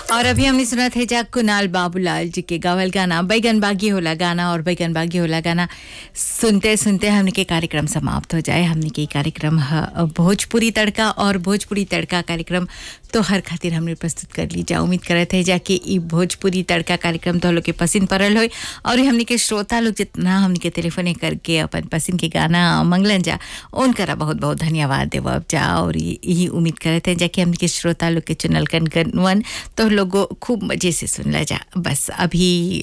और अभी हमने सुना थे जा कुणाल बाबूलाल जी के गावल गाना बैगन बागी होला गाना। और बैगन बागी होला गाना सुनते सुनते हमने के कार्यक्रम समाप्त हो जाए। हमने के कार्यक्रम भोजपुरी तड़का और भोजपुरी तड़का कार्यक्रम तो हर खातिर हमने प्रस्तुत कर ली जा। उम्मीद करत है जा कि ई भोजपुरी तड़का कार्यक्रम तो लोग के पसंद पड़ल होय। और हमने के श्रोता लोग जितना हमने के टेलीफोन करके अपन पसंद के गाना मंगलन जा उनकरा बहुत बहुत धन्यवाद देव जा। और यही उम्मीद करते हैं जा कि हमने के श्रोता लोग के चुनल कन तो लोगों खूब मजे से सुन ला जा। बस अभी